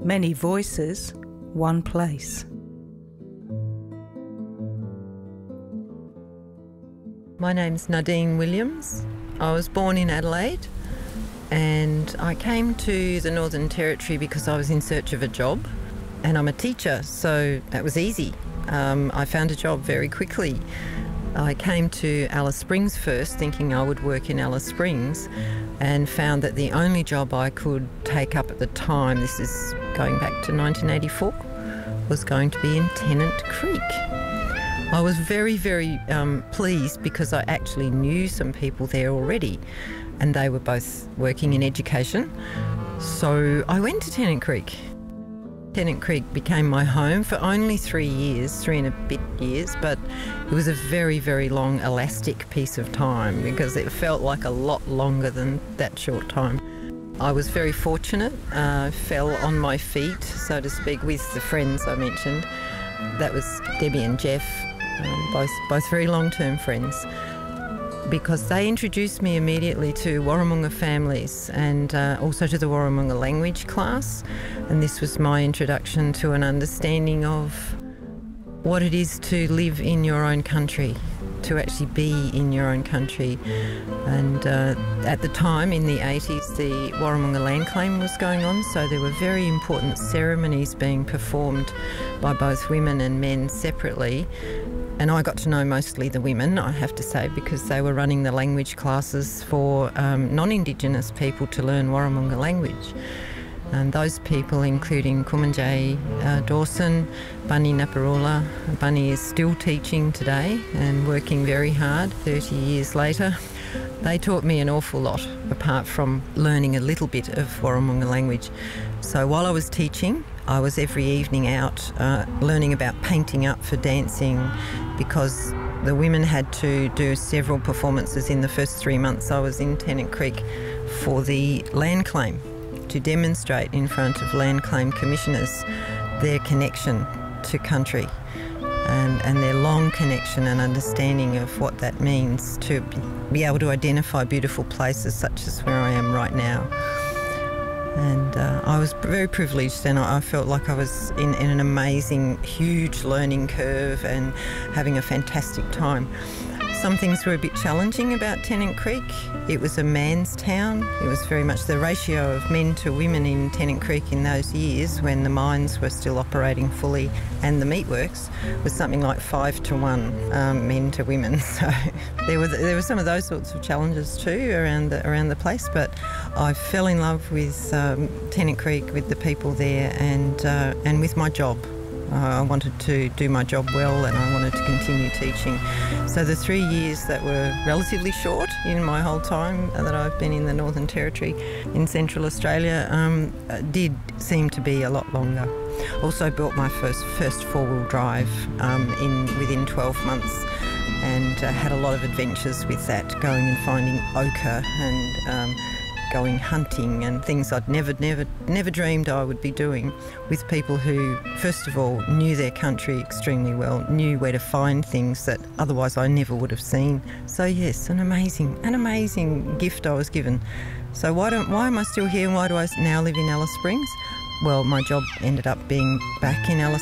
Many voices, one place. My name's Nadine Williams. I was born in Adelaide and I came to the Northern Territory because I was in search of a job, and I'm a teacher, so that was easy. I found a job very quickly. I came to Alice Springs first, thinking I would work in Alice Springs, and found that the only job I could take up at the time, this is going back to 1984, was going to be in Tennant Creek. I was very, very pleased because I actually knew some people there already, and they were both working in education. So I went to Tennant Creek. Tennant Creek became my home for only 3 years, 3 and a bit years, but it was a very, very long elastic piece of time because it felt like a lot longer than that short time. I was very fortunate, fell on my feet, so to speak, with the friends I mentioned. That was Debbie and Jeff, both very long-term friends, because they introduced me immediately to Warramunga families and also to the Warramunga language class. And this was my introduction to an understanding of what it is to live in your own country, to actually be in your own country. And at the time, in the 80s, the Warramunga land claim was going on, so there were very important ceremonies being performed by both women and men separately. And I got to know mostly the women, I have to say, because they were running the language classes for non-Indigenous people to learn Warramunga language. And those people, including Kumanjay Dawson, Bunny Naparula. Bunny is still teaching today and working very hard 30 years later. They taught me an awful lot, apart from learning a little bit of Warramunga language. So while I was teaching, I was every evening out learning about painting up for dancing, because the women had to do several performances in the first 3 months I was in Tennant Creek for the land claim, to demonstrate in front of land claim commissioners their connection to country and their long connection and understanding of what that means to be able to identify beautiful places such as where I am right now. And I was very privileged, and I felt like I was in an amazing, huge learning curve and having a fantastic time. Some things were a bit challenging about Tennant Creek. It was a man's town. It was very much the ratio of men to women in Tennant Creek in those years when the mines were still operating fully and the meatworks was something like 5 to 1 men to women. So there were some of those sorts of challenges too around the place. But I fell in love with Tennant Creek, with the people there, and with my job. I wanted to do my job well, and I wanted to continue teaching. So the 3 years that were relatively short in my whole time that I've been in the Northern Territory in Central Australia did seem to be a lot longer. Also built my first four-wheel drive within 12 months, and had a lot of adventures with that, going and finding ochre and going hunting and things I'd never dreamed I would be doing, with people who, first of all, knew their country extremely well, knew where to find things that otherwise I never would have seen. So yes, an amazing gift I was given. So why am I still here, and why do I now live in Alice Springs? Well, my job ended up being back in Alice